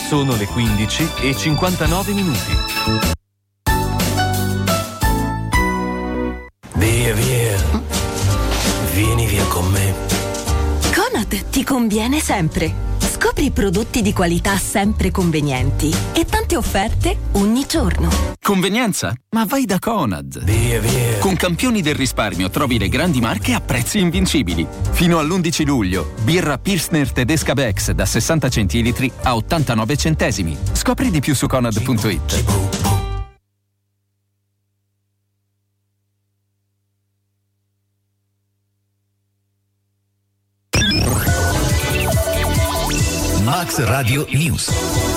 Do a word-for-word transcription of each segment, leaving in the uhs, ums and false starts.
Sono le quindici e cinquantanove minuti. Via, via. Vieni via con me. Conad ti conviene sempre. Scopri prodotti di qualità sempre convenienti e tante offerte ogni giorno. Convenienza? Ma vai da Conad. Via, via. Con Campioni del Risparmio trovi le grandi marche a prezzi invincibili. Fino all'undici luglio, birra Pilsner Tedesca Bex da sessanta centilitri a ottantanove centesimi. Scopri di più su conad punto it. Max Radio News.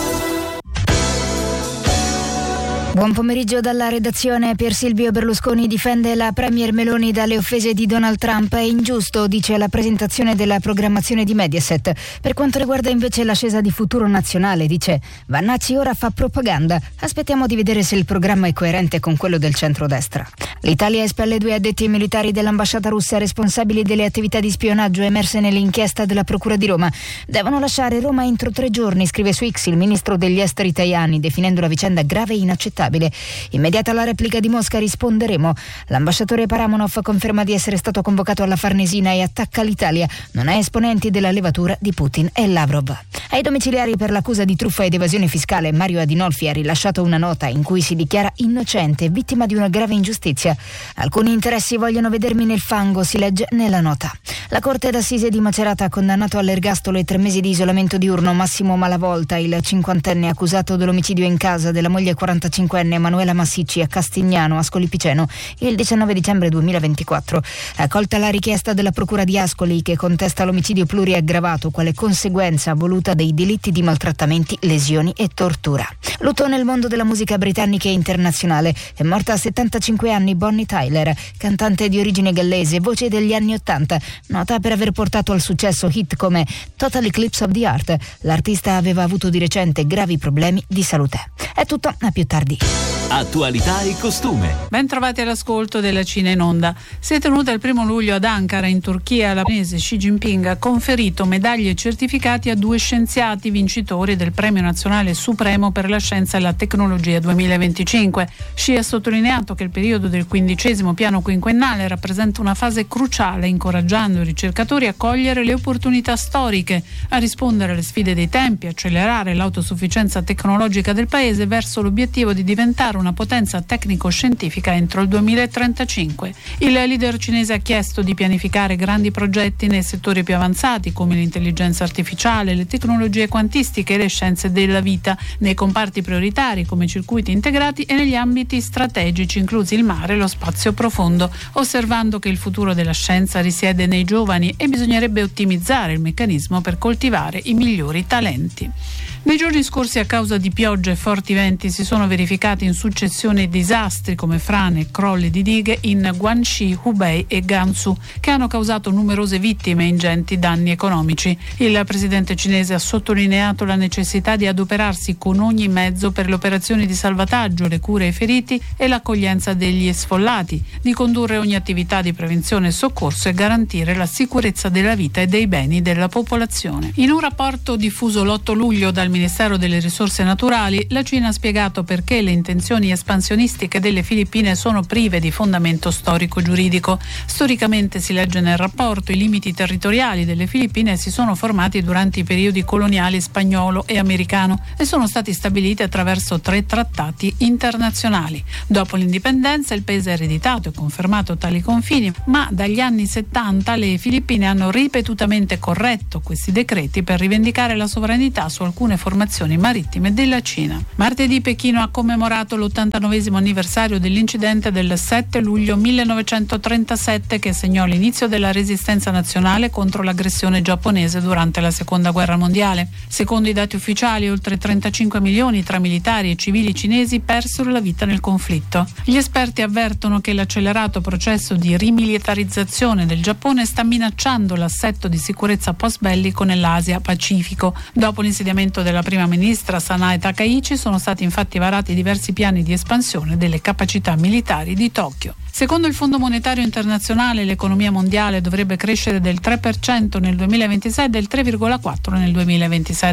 Buon pomeriggio dalla redazione. Pier Silvio Berlusconi difende la premier Meloni dalle offese di Donald Trump. È ingiusto, dice la presentazione della programmazione di Mediaset. Per quanto riguarda invece l'ascesa di Futuro Nazionale, dice Vannacci ora fa propaganda. Aspettiamo di vedere se il programma è coerente con quello del centrodestra. L'Italia espelle due addetti militari dell'ambasciata russa responsabili delle attività di spionaggio emerse nell'inchiesta della Procura di Roma. Devono lasciare Roma entro tre giorni, scrive su X il ministro degli esteri Tajani, definendo la vicenda grave e inaccettabile. Immediata la replica di Mosca, risponderemo. L'ambasciatore Paramonov conferma di essere stato convocato alla Farnesina e attacca l'Italia. Non ha esponenti della levatura di Putin e Lavrov. Ai domiciliari per l'accusa di truffa ed evasione fiscale, Mario Adinolfi ha rilasciato una nota in cui si dichiara innocente, vittima di una grave ingiustizia. Alcuni interessi vogliono vedermi nel fango, si legge nella nota. La Corte d'Assise di Macerata ha condannato all'ergastolo e tre mesi di isolamento diurno Massimo Malavolta, il cinquantenne accusato dell'omicidio in casa della moglie quarantacinquenne Emanuela Massicci a Castignano, Ascoli Piceno, il diciannove dicembre duemilaventiquattro. Accolta la richiesta della Procura di Ascoli, che contesta l'omicidio pluriaggravato quale conseguenza voluta dei delitti di maltrattamenti, lesioni e tortura. Lutto nel mondo della musica britannica e internazionale. È morta a settantacinque anni Bonnie Tyler, cantante di origine gallese, voce degli anni ottanta, nota per aver portato al successo hit come Total Eclipse of the Heart. L'artista aveva avuto di recente gravi problemi di salute. È tutto, a più tardi. Attualità e costume. Ben trovati all'ascolto della Cina in Onda. Si è tenuta il primo luglio ad Ankara, in Turchia. La cinese Xi Jinping ha conferito medaglie e certificati a due scienziati vincitori del Premio Nazionale Supremo per la Scienza e la Tecnologia duemilaventicinque. Xi ha sottolineato che il periodo del quindicesimo piano quinquennale rappresenta una fase cruciale, incoraggiando i ricercatori a cogliere le opportunità storiche, a rispondere alle sfide dei tempi, accelerare l'autosufficienza tecnologica del paese verso l'obiettivo di diventare una potenza tecnico-scientifica entro il duemilatrentacinque. Il leader cinese ha chiesto di pianificare grandi progetti nei settori più avanzati come l'intelligenza artificiale, le tecnologie quantistiche e le scienze della vita, nei comparti prioritari come circuiti integrati e negli ambiti strategici inclusi il mare e lo spazio profondo, osservando che il futuro della scienza risiede nei giovani e bisognerebbe ottimizzare il meccanismo per coltivare i migliori talenti. Nei giorni scorsi, a causa di piogge e forti venti, si sono verificati in successione disastri come frane e crolli di dighe in Guangxi, Hubei e Gansu, che hanno causato numerose vittime e ingenti danni economici. Il presidente cinese ha sottolineato la necessità di adoperarsi con ogni mezzo per le operazioni di salvataggio, le cure ai feriti e l'accoglienza degli sfollati, di condurre ogni attività di prevenzione e soccorso e garantire la sicurezza della vita e dei beni della popolazione. In un rapporto diffuso l'otto luglio dal Ministero delle Risorse Naturali, la Cina ha spiegato perché le intenzioni espansionistiche delle Filippine sono prive di fondamento storico-giuridico. Storicamente, si legge nel rapporto, i limiti territoriali delle Filippine si sono formati durante i periodi coloniali spagnolo e americano e sono stati stabiliti attraverso tre trattati internazionali. Dopo l'indipendenza il paese ha ereditato e confermato tali confini, ma dagli anni settanta le Filippine hanno ripetutamente corretto questi decreti per rivendicare la sovranità su alcune formazioni marittime della Cina. Martedì Pechino ha commemorato l'ottantanovesimo anniversario dell'incidente del sette luglio millenovecentotrentasette che segnò l'inizio della resistenza nazionale contro l'aggressione giapponese durante la Seconda Guerra Mondiale. Secondo i dati ufficiali, oltre trentacinque milioni tra militari e civili cinesi persero la vita nel conflitto. Gli esperti avvertono che l'accelerato processo di rimilitarizzazione del Giappone sta minacciando l'assetto di sicurezza post-bellico nell'Asia Pacifico. Dopo l'insediamento della prima ministra Sanae Takaichi sono stati infatti varati diversi piani di espansione delle capacità militari di Tokyo. Secondo il Fondo Monetario Internazionale, l'economia mondiale dovrebbe crescere del tre per cento nel duemilaventisei e del tre virgola quattro per cento nel duemilaventisette.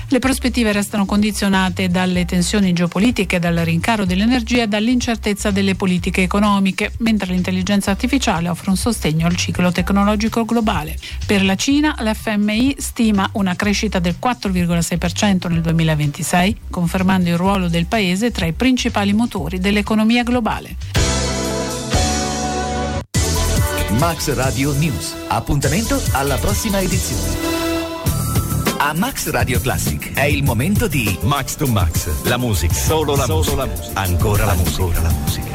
Le prospettive restano condizionate dalle tensioni geopolitiche, dal rincaro dell'energia e dall'incertezza delle politiche economiche, mentre l'intelligenza artificiale offre un sostegno al ciclo tecnologico globale. Per la Cina, l'F M I stima una crescita del quattro virgola sei per cento nel duemilaventisei, confermando il ruolo del paese tra i principali motori dell'economia globale. Max Radio News. Appuntamento alla prossima edizione. A Max Radio Classic è il momento di Max to Max, la musica, solo la, solo musica. la musica, ancora la musica, ancora la musica.